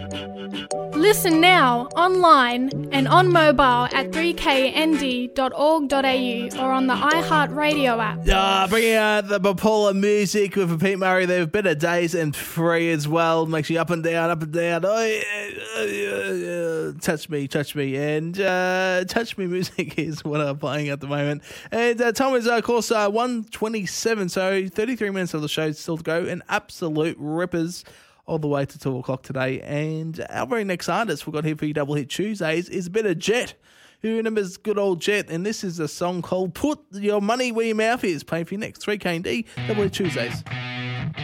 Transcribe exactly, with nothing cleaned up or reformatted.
Listen now, online and on mobile at three k n d dot org dot a u or on the iHeartRadio app. Ah, bringing out the Bapula music with Pete Murray there. Better Days and Free as well. Makes you up and down, up and down. Oh, yeah, oh, yeah, yeah. Touch me, touch me. And uh, Touch Me music is what I'm playing at the moment. And uh, time is, uh, of course, uh, one twenty-seven. So thirty-three minutes of the show still to go. And absolute rippers all the way to two o'clock today. And our very next artist we've got here for you Double Hit Tuesdays is a bit of Jet. Who remembers good old Jet? And this is a song called Put Your Money Where Your Mouth Is. Playing for you next. three K and D, Double Hit Tuesdays.